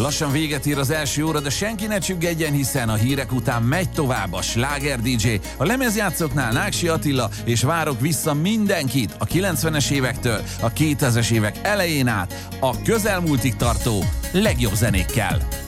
Lassan véget ér az első óra, de senki ne csüggedjen, hiszen a hírek után megy tovább a Sláger DJ. A lemezjátszóknál Náksi Attila, és várok vissza mindenkit a 90-es évektől a 2000-es évek elején át a közelmúltig tartó legjobb zenékkel.